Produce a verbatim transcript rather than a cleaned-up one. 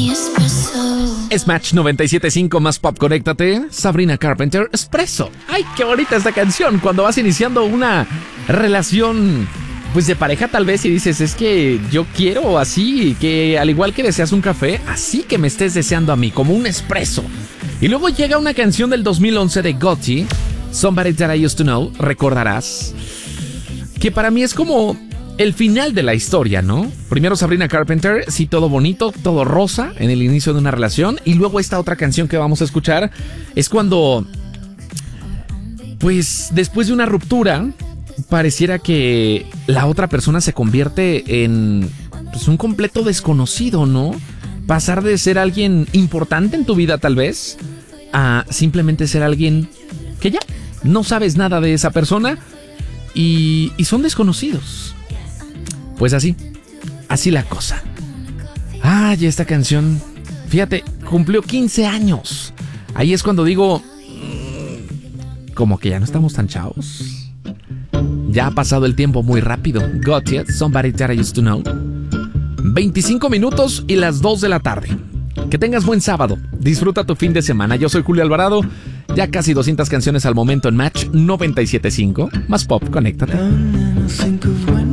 Es Match noventa y siete punto cinco más pop, conéctate. Sabrina Carpenter, Espresso. Ay, qué bonita esta canción. Cuando vas iniciando una relación, pues de pareja tal vez, y dices, es que yo quiero así, que al igual que deseas un café, así que me estés deseando a mí, como un espresso. Y luego llega una canción del dos mil once de Gotti, Somebody That I Used to Know, recordarás, que para mí es como el final de la historia, ¿no? Primero Sabrina Carpenter, sí, todo bonito, todo rosa en el inicio de una relación. Y luego esta otra canción que vamos a escuchar es cuando, pues después de una ruptura, pareciera que la otra persona se convierte en, pues, un completo desconocido, ¿no? Pasar de ser alguien importante en tu vida tal vez, a simplemente ser alguien que ya no sabes nada de esa persona y, y son desconocidos. Pues así, así la cosa. Ay, esta canción, fíjate, cumplió quince años. Ahí es cuando digo, como que ya no estamos tan chavos. Ya ha pasado el tiempo muy rápido. Got It, Somebody That I Used to Know. veinticinco minutos y las dos de la tarde. Que tengas buen sábado. Disfruta tu fin de semana. Yo soy Julio Alvarado. Ya casi doscientas canciones al momento en Match noventa y siete punto cinco. Más pop, conéctate.